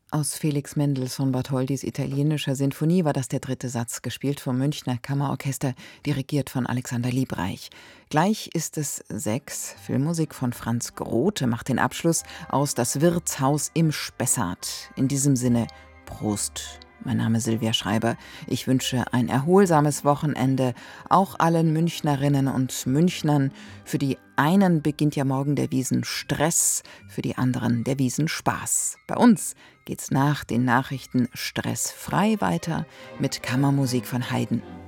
Aus Felix Mendelssohn Bartholdys italienischer Sinfonie war das der dritte Satz, gespielt vom Münchner Kammerorchester, dirigiert von Alexander Liebreich. Gleich ist es 6. Filmmusik von Franz Grote macht den Abschluss aus Das Wirtshaus im Spessart. In diesem Sinne, Prost. Mein Name ist Silvia Schreiber. Ich wünsche ein erholsames Wochenende, auch allen Münchnerinnen und Münchnern. Für die einen beginnt ja morgen der Wiesenstress, für die anderen der Wiesenspaß. Bei uns geht's nach den Nachrichten stressfrei weiter mit Kammermusik von Haydn.